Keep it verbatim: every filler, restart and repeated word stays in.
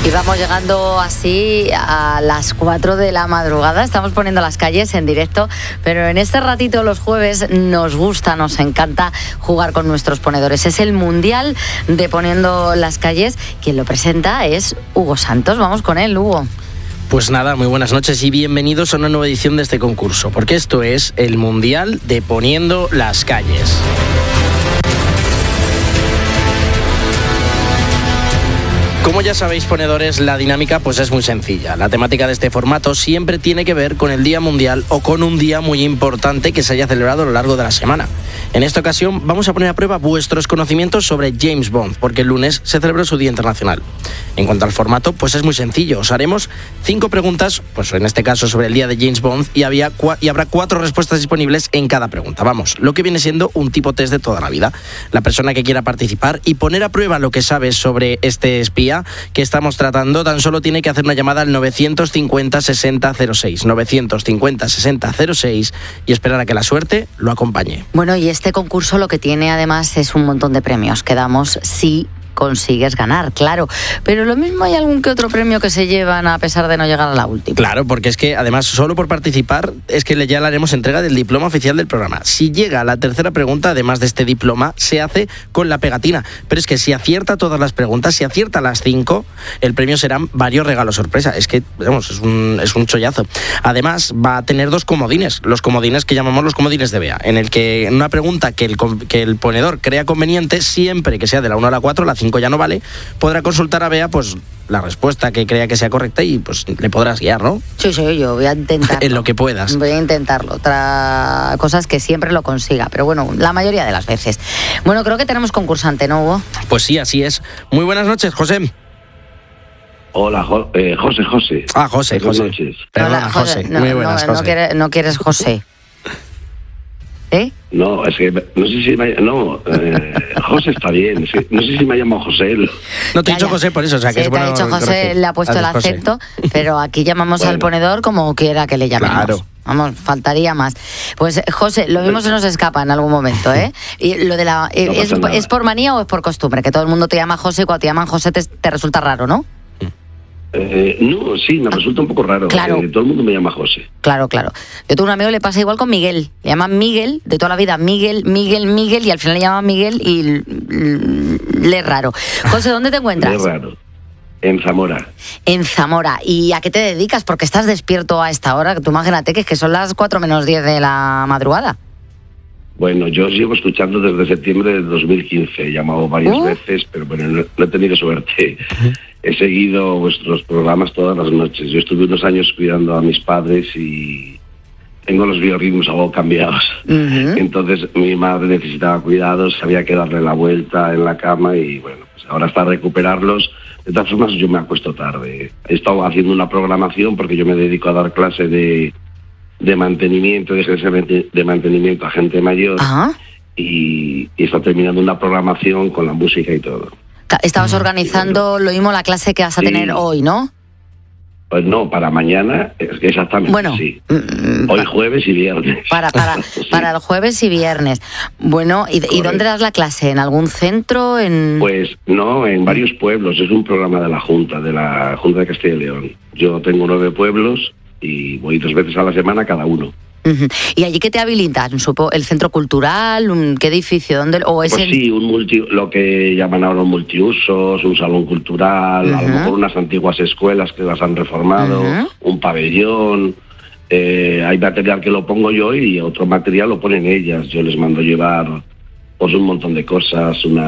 Y vamos llegando así a las cuatro de la madrugada. Estamos poniendo las calles en directo, pero en este ratito los jueves nos gusta, nos encanta jugar con nuestros ponedores. Es el Mundial de Poniendo las Calles. Quien lo presenta es Hugo Santos. Vamos con él, Hugo. Pues nada, muy buenas noches y bienvenidos a una nueva edición de este concurso, porque esto es el Mundial de Poniendo las Calles. Como ya sabéis, ponedores, la dinámica pues es muy sencilla. La temática de este formato siempre tiene que ver con el Día Mundial o con un día muy importante que se haya celebrado a lo largo de la semana. En esta ocasión vamos a poner a prueba vuestros conocimientos sobre James Bond, porque el lunes se celebró su Día Internacional. En cuanto al formato, pues es muy sencillo. Os haremos cinco preguntas, pues en este caso sobre el día de James Bond, y, había cua- y habrá cuatro respuestas disponibles en cada pregunta. Vamos, lo que viene siendo un tipo test de toda la vida. La persona que quiera participar y poner a prueba lo que sabe sobre este espía que estamos tratando, tan solo tiene que hacer una llamada al novecientos cincuenta sesenta cero seis, novecientos cincuenta sesenta cero seis, y esperar a que la suerte lo acompañe. Bueno, y este concurso lo que tiene además es un montón de premios que damos si consigues ganar, claro. Pero lo mismo hay algún que otro premio que se llevan a pesar de no llegar a la última. Claro, porque es que además solo por participar es que ya le haremos entrega del diploma oficial del programa. Si llega a la tercera pregunta, además de este diploma, se hace con la pegatina. Pero es que si acierta todas las preguntas, si acierta las cinco, el premio serán varios regalos sorpresa. Es que, vamos, es un, es un chollazo. Además, va a tener dos comodines, los comodines que llamamos los comodines de Bea, en el que en una pregunta que el, que el ponedor crea conveniente, siempre que sea de la uno a la cuatro, la cinco ya no vale, podrá consultar a Bea pues la respuesta que crea que sea correcta y pues le podrás guiar, ¿no? Sí, sí, yo voy a intentarlo. En lo que puedas. Voy a intentarlo. Otra cosa es que siempre lo consiga, pero bueno, la mayoría de las veces. Bueno, creo que tenemos concursante, ¿no, Hugo? Pues sí, así es. Muy buenas noches, José. Hola, jo- eh, José, José. Ah, José, Buenas José. noches. Perdona, Hola, José. No, Muy buenas, no, José. No, quieres, no quieres José. ¿Eh? No, es que no sé si me no, eh, José está bien. Es que no sé si me llamo José. No te he Ya, dicho ya. José por eso, o sea que Sí, es te bueno. ha dicho José, corregir. le ha puesto el Haces José. acento, pero aquí llamamos Bueno. al ponedor como quiera que le llamemos. Claro. Vamos, faltaría más. Pues José, lo mismo se nos escapa en algún momento, ¿eh? Y lo de la eh, No ¿es, pasa nada. ¿es por manía o es por costumbre? Que todo el mundo te llama José y cuando te llaman José te, te resulta raro, ¿no? Eh, no, sí, me resulta un poco raro. Claro. Eh, todo el mundo me llama José. Claro, claro. Yo tengo un amigo que le pasa igual con Miguel. Le llaman Miguel de toda la vida, Miguel, Miguel, Miguel, y al final le llaman Miguel y l- l- le es raro. José, ¿dónde te encuentras? Es raro. En Zamora. En Zamora. ¿Y a qué te dedicas? Porque estás despierto a esta hora. Tú imagínate que es que son las cuatro menos diez de la madrugada. Bueno, yo os llevo escuchando desde septiembre de dos mil quince. He llamado varias Uh. veces, pero bueno, no, no he tenido suerte. He seguido vuestros programas todas las noches. Yo estuve unos años cuidando a mis padres y tengo los biorritmos algo cambiados. Ujú. Entonces mi madre necesitaba cuidados, había que darle la vuelta en la cama y bueno, pues ahora hasta recuperarlos. De todas formas, yo me acuesto tarde. He estado haciendo una programación porque yo me dedico a dar clase de, de mantenimiento, de ejercicio de mantenimiento a gente mayor. Ah, Y, y está terminando una programación con la música y todo. ca- estabas organizando lo mismo la clase que vas a Sí. tener hoy, ¿no? Pues no, para mañana, es que exactamente, Bueno, sí. mm, Hoy jueves y viernes. Para, para, Sí. para el jueves y viernes. Bueno, ¿y, ¿y Correcto. dónde das la clase? ¿En algún centro? En... Pues no, en varios pueblos. Es un programa de la Junta, de la Junta de Castilla y León. Yo tengo nueve pueblos y voy dos veces a la semana cada uno. Ujú. ¿Y allí qué te habilitan? Supo- ¿El centro cultural? Un- ¿Qué edificio? ¿Dónde? ¿O es Pues en- sí, un multi, lo que llaman ahora un multiusos, un salón cultural, a lo Ujú. mejor unas antiguas escuelas que las han reformado, Ujú. un pabellón. Eh, hay material que lo pongo yo y otro material lo ponen ellas. Yo les mando llevar pues un montón de cosas, una